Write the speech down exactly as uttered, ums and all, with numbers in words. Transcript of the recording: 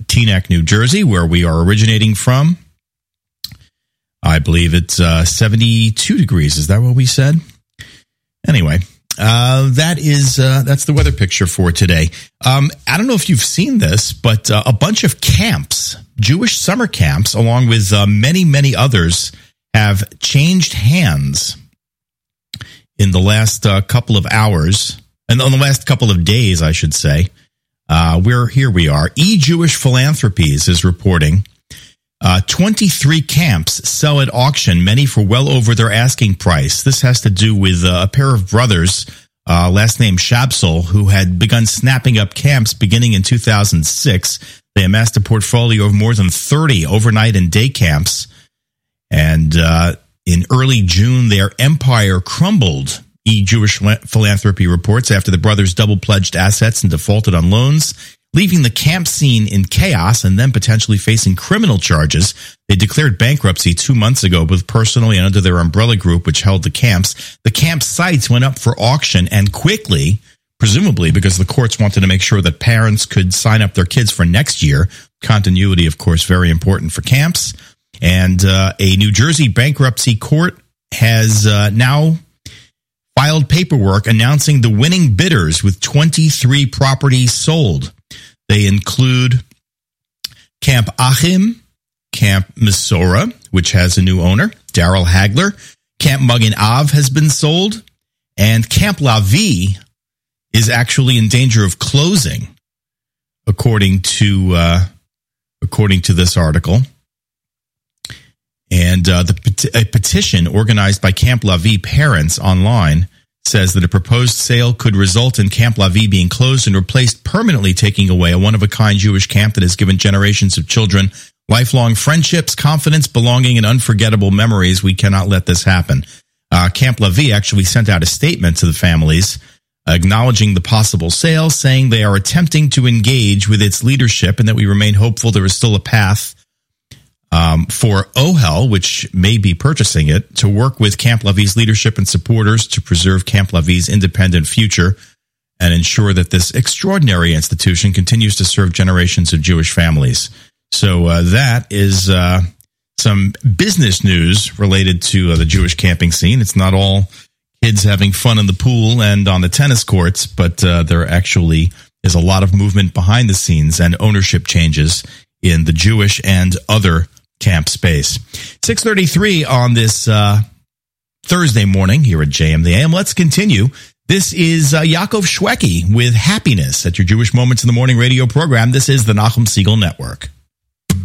Teaneck, New Jersey, where we are originating from. I believe it's uh, seventy-two degrees. Is that what we said? Anyway, uh, that is uh, that's the weather picture for today. Um, I don't know if you've seen this, but uh, a bunch of camps, Jewish summer camps, along with uh, many, many others, have changed hands in the last uh, couple of hours, and in the last couple of days, I should say. Uh, we're here we are. E-Jewish Philanthropies is reporting uh, twenty-three camps sell at auction, many for well over their asking price. This has to do with uh, a pair of brothers, uh, last name Shabsel, who had begun snapping up camps beginning in two thousand six. They amassed a portfolio of more than thirty overnight and day camps. And uh, in early June, their empire crumbled, E-Jewish Philanthropy reports, after the brothers double-pledged assets and defaulted on loans, leaving the camp scene in chaos and then potentially facing criminal charges. They declared bankruptcy two months ago, both personally and under their umbrella group, which held the camps. The camp sites went up for auction, and quickly, presumably because the courts wanted to make sure that parents could sign up their kids for next year. Continuity, of course, very important for camps. And uh, a New Jersey bankruptcy court has uh, now filed paperwork announcing the winning bidders with twenty-three properties sold. They include Camp Achim, Camp Misora, which has a new owner, Daryl Hagler. Camp Magen Av has been sold. And Camp Lavi is actually in danger of closing, according to uh, according to this article. And uh, the peti- a petition organized by Camp Lavi parents online says that a proposed sale could result in Camp Lavi being closed and replaced, permanently taking away a one-of-a-kind Jewish camp that has given generations of children lifelong friendships, confidence, belonging, and unforgettable memories. We cannot let this happen. Uh, Camp Lavi actually sent out a statement to the families acknowledging the possible sale, saying they are attempting to engage with its leadership and that we remain hopeful there is still a path Um, for OHEL, which may be purchasing it, to work with Camp Lavi's leadership and supporters to preserve Camp Lavi's independent future and ensure that this extraordinary institution continues to serve generations of Jewish families. So uh, that is uh, some business news related to uh, the Jewish camping scene. It's not all kids having fun in the pool and on the tennis courts, but uh, there actually is a lot of movement behind the scenes and ownership changes in the Jewish and other camp space. six thirty-three on this uh, Thursday morning here at J M the A M. Let's continue. This is uh, Yaakov Shweki with Happiness at your Jewish Moments in the Morning radio program. This is the Nachum Segal Network.